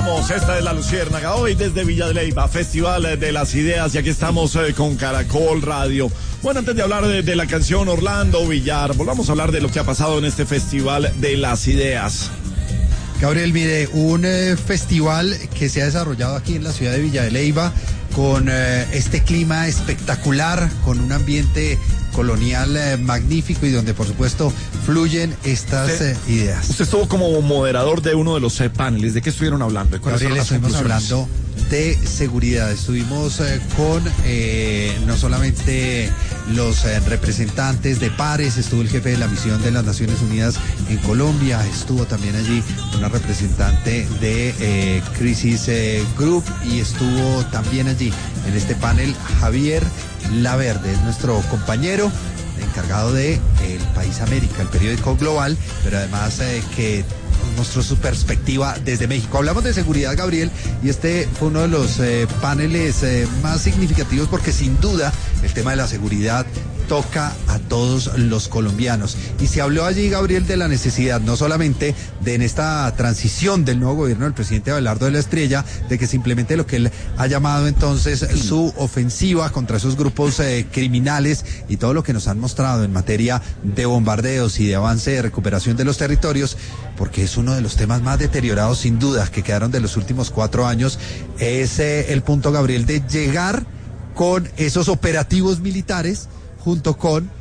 Continuamos, esta es La Luciérnaga, hoy desde Villa de Leyva, Festival de las Ideas, y aquí estamos con Caracol Radio. Bueno, antes de hablar de la canción Orlando Villar, volvamos a hablar de lo que ha pasado en este Festival de las Ideas. Gabriel, mire, un festival que se ha desarrollado aquí en la ciudad de Villa de Leyva con este clima espectacular, con un ambiente colonial magnífico y donde por supuesto fluyen estas ideas. Usted estuvo como moderador de uno de los paneles. ¿De qué estuvieron hablando? Gabriel, estuvimos hablando de seguridad. Estuvimos con no solamente los representantes de pares, estuvo el jefe de la misión de las Naciones Unidas en Colombia, estuvo también allí una representante de Crisis Group y estuvo también allí en este panel Javier Laverde, es nuestro compañero encargado de El País América, el periódico global, pero además que mostró su perspectiva desde México. Hablamos de seguridad, Gabriel, y este fue uno de los paneles más significativos porque sin duda el tema de la seguridad toca a todos los colombianos. Y se habló allí, Gabriel, de la necesidad, no solamente de en esta transición del nuevo gobierno del presidente Abelardo de la Estrella, de que se implemente lo que él ha llamado entonces su ofensiva contra esos grupos criminales y todo lo que nos han mostrado en materia de bombardeos y de avance de recuperación de los territorios, porque es uno de los temas más deteriorados sin duda que quedaron de los últimos 4 años, es el punto, Gabriel, de llegar con esos operativos militares junto con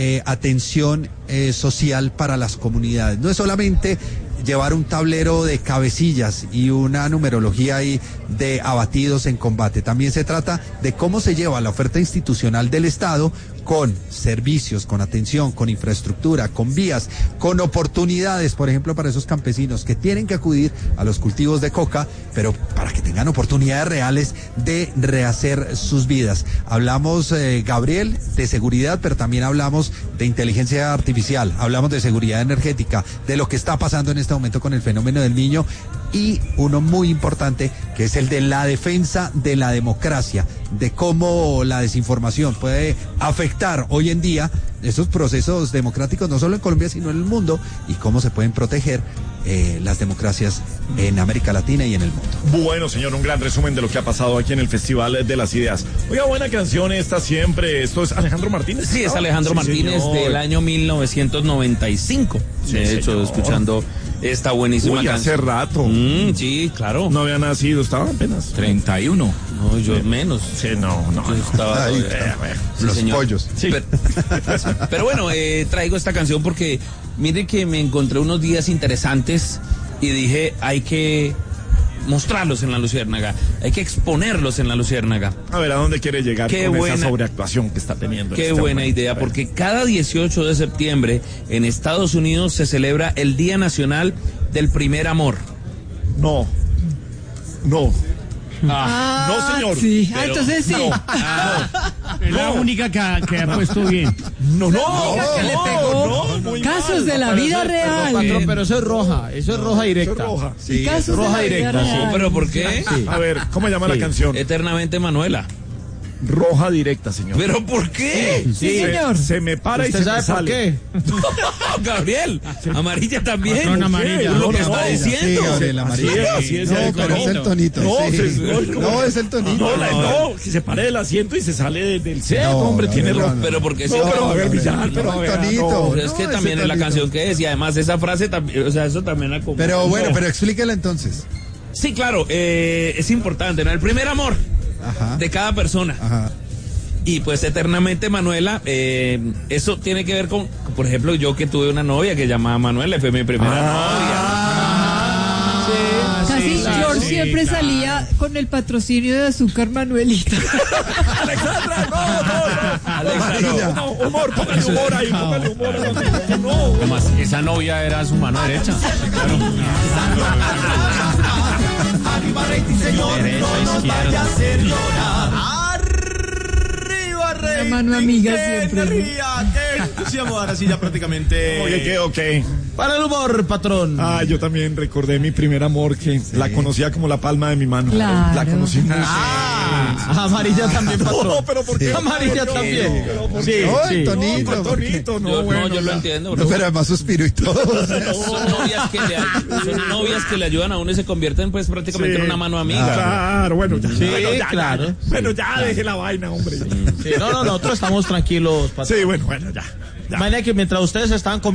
atención social para las comunidades. No es solamente llevar un tablero de cabecillas y una numerología ahí de abatidos en combate. También se trata de cómo se lleva la oferta institucional del Estado con servicios, con atención, con infraestructura, con vías, con oportunidades, por ejemplo, para esos campesinos que tienen que acudir a los cultivos de coca, pero para que tengan oportunidades reales de rehacer sus vidas. Hablamos, Gabriel, de seguridad, pero también hablamos de inteligencia artificial, hablamos de seguridad energética, de lo que está pasando en este momento con el fenómeno del Niño, y uno muy importante que es el de la defensa de la democracia, de cómo la desinformación puede afectar hoy en día esos procesos democráticos no solo en Colombia sino en el mundo, y cómo se pueden proteger las democracias en América Latina y en el mundo. Bueno, señor, un gran resumen de lo que ha pasado aquí en el Festival de las Ideas. Oiga, buena canción esta siempre. ¿Esto es Alejandro Martínez? Sí, es Alejandro Martínez, señor, del año 1995. Sí, de hecho, señor, escuchando esta buenísima canción. Hace rato. Sí, claro. No había nacido, estaba apenas 31. No, yo menos. Sí, no. Yo estaba ahí, sí, los señor. pollos. Sí. Pero bueno, traigo esta canción porque mire que me encontré unos días interesantes y dije, hay que mostrarlos en La Luciérnaga, hay que exponerlos en La Luciérnaga. A ver, ¿a dónde quiere llegar esa sobreactuación que está teniendo? Qué buena idea, porque cada 18 de septiembre en Estados Unidos se celebra el Día Nacional del Primer Amor. No. No, señor. Sí, Pero, entonces sí. Es la única que ha puesto bien. No. que le pegó. Muy Casos mal, de la vida real. Patrón, pero eso es roja Eso directa. es roja. Sí, Casos roja de la vida directa, sí. real. ¿pero por qué? A ver, ¿cómo llama la canción? Eternamente Manuela. Roja directa, señor. ¿Pero por qué? Sí, señor. Se me para y ¿Usted se sabe me por sale. qué? Gabriel, amarilla también. Patrón, amarilla. Lo que No, está no, diciendo. Sí, Gabriel, amarillo. Así es. No, pero es el tonito. No, sí. ¿cómo? No, es el tonito. No, que se pare del asiento y se sale del set, No, hombre, tiene no, roja. no. Pero porque No, pero a ver, Villar, pero a ver, tonito. no. Pero es que No, también ese es la tonito. canción que es, y además esa frase también, o sea, eso también la acompaña. Pero bueno, No. pero explíquela entonces. Sí, claro, es importante, ¿no? El primer amor Ajá. de cada persona. Ajá. Y pues eternamente Manuela, eso tiene que ver con, por ejemplo, yo que tuve una novia que llamaba Manuela, fue mi primera novia. Casi claro, George sí, siempre claro. salía con el patrocinio de azúcar Manuelita. Alexandra, no. Alexa, No, humor, póngale humor ahí, póngale humor. No. Además, esa novia era su mano derecha. Arriba rating, señor, Derecha, no nos izquierda. vaya a hacer llorar. Arriba rating, mano amiga que siempre, ¿no? te ría, que entusiasmo. Ahora sí ya prácticamente. Ok. Para el humor, patrón. Ah, yo también recordé mi primer amor, que la conocía como la palma de mi mano. Claro. La conocí muy Amarilla también, patrón. No, pero ¿por qué? Sí. Amarilla también. Sí, Ay, sí. Tonito. No, Tonito, no, Yo, bueno, no, yo lo ya. entiendo. No, pero además suspiro y todo. Son novias que le ayudan a uno y se convierten pues prácticamente en una mano amiga. Claro, bueno, ya. Sí, Bueno, ya, claro. ya. Bueno, ya deje la vaina, hombre. Sí, no, nosotros estamos tranquilos, patrón. Sí, bueno, ya. Imagina que mientras ustedes estaban